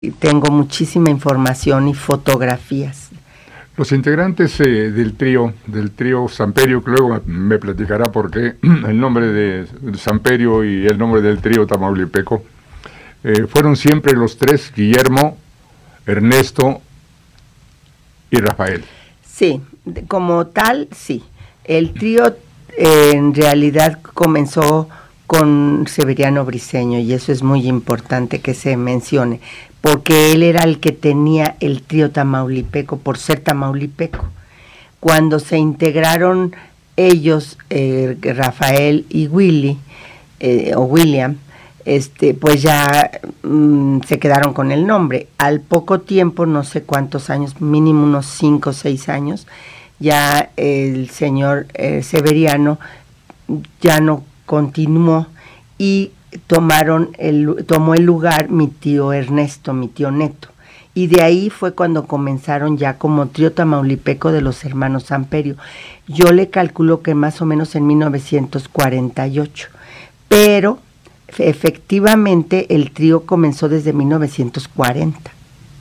tengo muchísima información y fotografías. Los integrantes del trío Samperio, que luego me platicará por qué el nombre de Samperio y el nombre del trío tamaulipeco, fueron siempre los tres: Guillermo, Ernesto y Rafael. Sí, como tal, sí. El trío en realidad comenzó con Severiano Briceño, y eso es muy importante que se mencione, porque él era el que tenía el trío tamaulipeco por ser tamaulipeco. Cuando se integraron ellos, Rafael y Willy, o William, pues ya se quedaron con el nombre. Al poco tiempo, no sé cuántos años, mínimo unos 5 o 6 años, ya el señor Severiano ya no continuó y tomó el lugar mi tío Ernesto, mi tío Neto, y de ahí fue cuando comenzaron ya como trío tamaulipeco de los hermanos Samperio. Yo le calculo que más o menos en 1948, pero efectivamente el trío comenzó desde 1940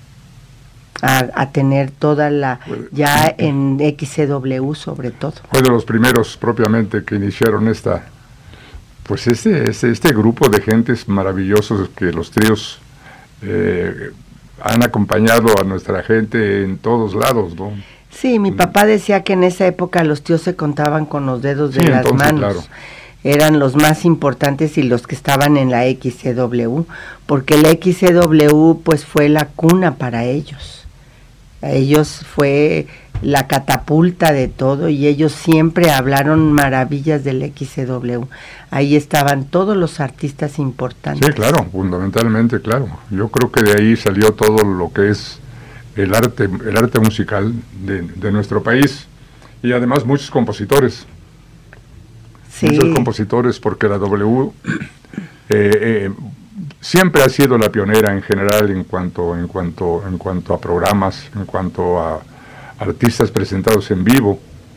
a tener toda la, ya en XCW sobre todo. Fue de los primeros propiamente que iniciaron pues este grupo de gentes maravillosos que los tríos han acompañado a nuestra gente en todos lados, ¿no? Sí, mi papá decía que en esa época los tíos se contaban con los dedos de las manos. Claro. Eran los más importantes y los que estaban en la XCW, porque la XCW pues fue la cuna para ellos. Ellos fue la catapulta de todo y ellos siempre hablaron maravillas del XCW. Ahí estaban todos los artistas importantes. Sí, claro, fundamentalmente, claro. Yo creo que de ahí salió todo lo que es el arte musical de nuestro país, y además muchos compositores. Sí. Muchos compositores, porque la W siempre ha sido la pionera en general en cuanto a programas, en cuanto a artistas presentados en vivo,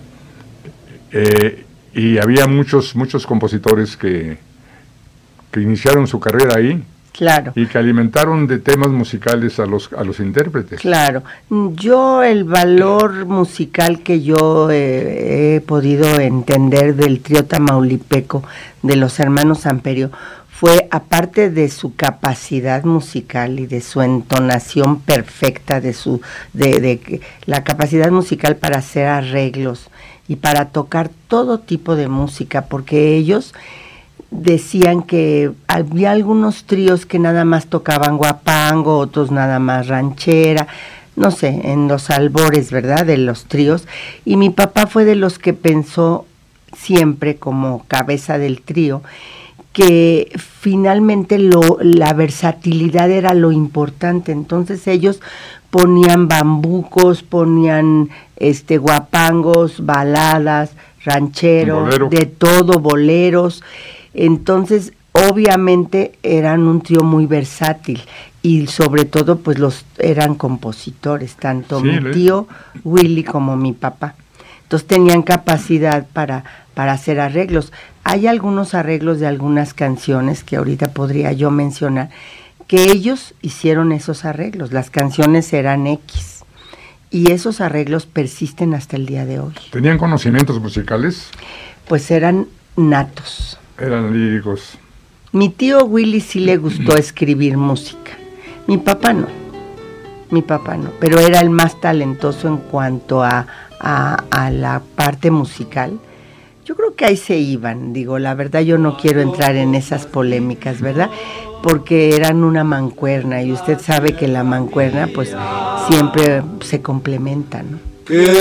y había muchos compositores que iniciaron su carrera ahí. Claro. Y que alimentaron de temas musicales a los intérpretes. Claro. Yo el valor musical que yo he podido entender del trío tamaulipeco de los hermanos Samperio fue, aparte de su capacidad musical y de su entonación perfecta, de la capacidad musical para hacer arreglos y para tocar todo tipo de música, porque ellos decían que había algunos tríos que nada más tocaban guapango, otros nada más ranchera, no sé, en los albores, ¿verdad?, de los tríos, y mi papá fue de los que pensó siempre como cabeza del trío que finalmente la versatilidad era lo importante. Entonces ellos ponían bambucos, ponían guapangos, baladas, rancheros, de todo, boleros. Entonces obviamente eran un trío muy versátil y sobre todo pues eran compositores, tanto sí, mi tío Willy como mi papá. Entonces tenían capacidad para hacer arreglos. Hay algunos arreglos de algunas canciones que ahorita podría yo mencionar, que ellos hicieron esos arreglos. Las canciones eran X y esos arreglos persisten hasta el día de hoy. ¿Tenían conocimientos musicales? Pues eran natos. Eran líricos. Mi tío Willy sí le gustó escribir música. Mi papá no, pero era el más talentoso en cuanto a la parte musical. Yo creo que ahí se iban, digo, la verdad yo no quiero entrar en esas polémicas, ¿verdad? Porque eran una mancuerna y usted sabe que la mancuerna pues siempre se complementa, ¿no? Que